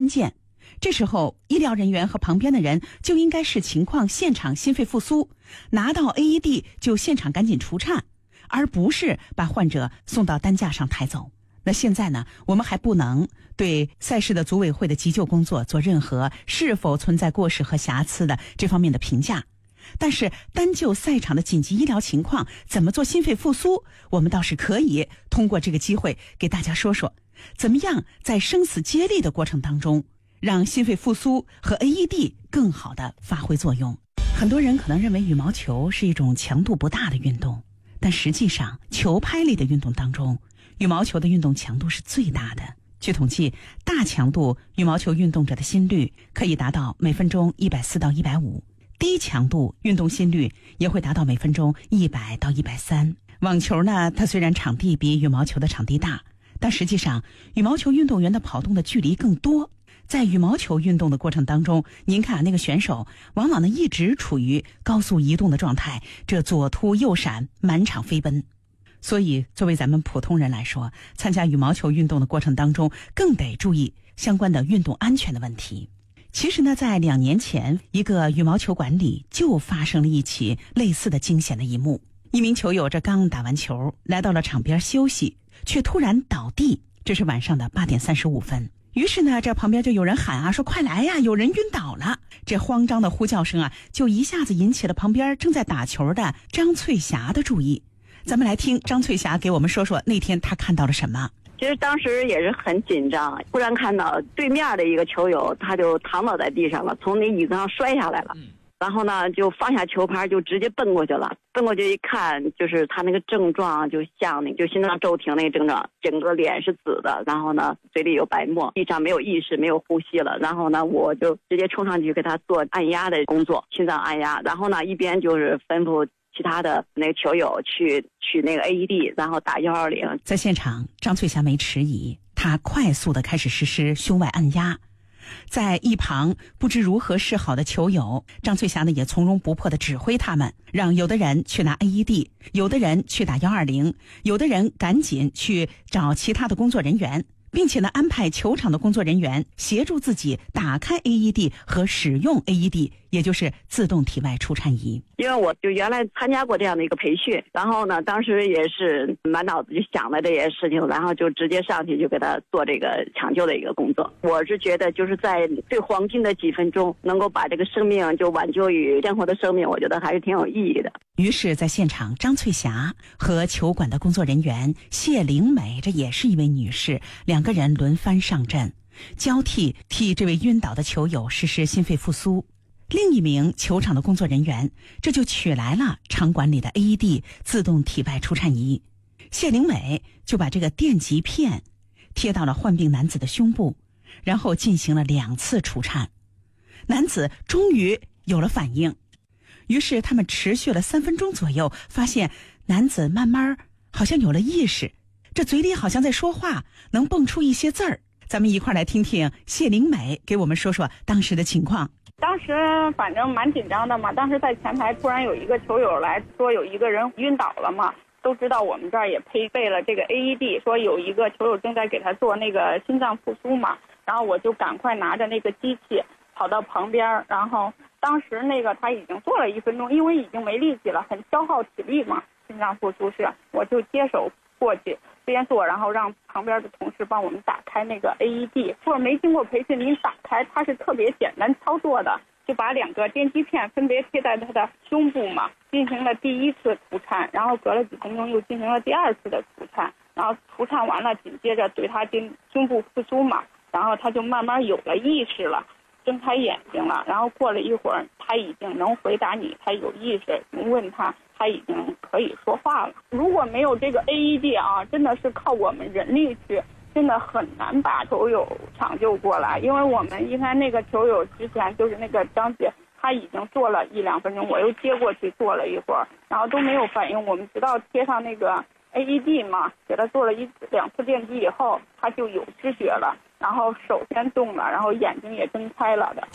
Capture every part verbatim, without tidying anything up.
键。这时候医疗人员和旁边的人就应该视情况现场心肺复苏，拿到 A E D 就现场赶紧除颤，而不是把患者送到担架上抬走。那现在呢，我们还不能对赛事的组委会的急救工作做任何是否存在过失和瑕疵的这方面的评价，但是单就赛场的紧急医疗情况，怎么做心肺复苏，我们倒是可以通过这个机会给大家说说，怎么样在生死接力的过程当中，让心肺复苏和 A E D 更好的发挥作用。很多人可能认为羽毛球是一种强度不大的运动，但实际上球拍类的运动当中，羽毛球的运动强度是最大的。据统计，大强度羽毛球运动者的心率可以达到每分钟一百四到一百五，低强度运动心率也会达到每分钟一百到一百三。网球呢，它虽然场地比羽毛球的场地大，但实际上羽毛球运动员的跑动的距离更多。在羽毛球运动的过程当中，您看那个选手往往呢一直处于高速移动的状态，这左突右闪，满场飞奔。所以作为咱们普通人来说，参加羽毛球运动的过程当中，更得注意相关的运动安全的问题。其实呢，在两年前，一个羽毛球馆里就发生了一起类似的惊险的一幕。一名球友这刚打完球，来到了场边休息，却突然倒地。这是晚上的八点三十五分。于是呢，这旁边就有人喊啊，说快来呀，有人晕倒了。这慌张的呼叫声啊，就一下子引起了旁边正在打球的张翠霞的注意。咱们来听张翠霞给我们说说那天她看到了什么。 其实当时也是很紧张，突然看到对面的一个球友，他就躺倒在地上了，从那椅子上摔下来了。嗯然后呢，就放下球拍，就直接奔过去了。奔过去一看，就是他那个症状，就像那个就心脏骤停那个症状，整个脸是紫的，然后呢，嘴里有白沫，地上没有意识，没有呼吸了。然后呢，我就直接冲上去给他做按压的工作，心脏按压。然后呢，一边就是吩咐其他的那个球友去取那个 A E D， 然后打一二零。 在现场，张翠霞没迟疑，她快速的开始实施胸外按压。在一旁不知如何是好的球友，张翠霞呢也从容不迫地指挥他们，让有的人去拿 A E D， 有的人去打一二零，有的人赶紧去找其他的工作人员，并且呢安排球场的工作人员协助自己打开 A E D 和使用 A E D， 也就是自动体外除颤仪。 因为我就原来参加过这样的一个培训，然后呢当时也是满脑子就想了这些事情，然后就直接上去就给他做这个抢救的一个工作。我是觉得就是在最黄金的几分钟能够把这个生命就挽救于生活的生命，我觉得还是挺有意义的。 于是在现场，张翠霞和球馆的工作人员谢灵美，这也是一位女士，两个人轮番上阵，交替替这位晕倒的球友实施心肺复苏。另一名球场的工作人员这就取来了场馆里的 A E D 自动体外除颤仪，谢灵美就把这个电极片贴到了患病男子的胸部，然后进行了两次除颤。男子终于有了反应，于是他们持续了三分钟左右，发现男子慢慢好像有了意识，这嘴里好像在说话，能蹦出一些字儿。咱们一块来听听谢灵美给我们说说当时的情况。 当时反正蛮紧张的嘛，当时在前台突然有一个球友来说有一个人晕倒了嘛，都知道我们这儿也配备了这个 A E D， 说有一个球友正在给他做那个心脏复苏嘛，然后我就赶快拿着那个机器跑到旁边，然后当时那个他已经做了一分钟，因为已经没力气了，很消耗体力嘛，心脏复苏是，我就接手过去边做，然后让旁边的同事帮我们打开那个 A E D。 或者没经过培训，您打开它是特别简单操作的，就把两个电极片分别贴在他的胸部嘛，进行了第一次除颤，然后隔了几分钟又进行了第二次的除颤，然后除颤完了，紧接着对他进胸部复苏嘛，然后他就慢慢有了意识了，睁开眼睛了，然后过了一会儿他已经能回答你，他有意识，您问他他已经可以说话了。如果没有这个 A E D 啊，真的是靠我们人力去，真的很难把球友抢救过来。因为我们应该那个球友之前就是那个张姐，她已经做了一两分钟，我又接过去做了一会儿，然后都没有反应。我们直到贴上那个 A E D 嘛，给他做了一两次电击以后，他就有知觉了，然后手先动了，然后眼睛也睁开了的。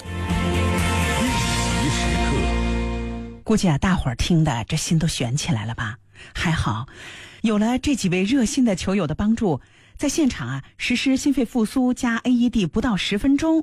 估计啊，大伙儿听的这心都悬起来了吧？还好，有了这几位热心的球友的帮助，在现场啊实施心肺复苏加 A E D 不到十分钟，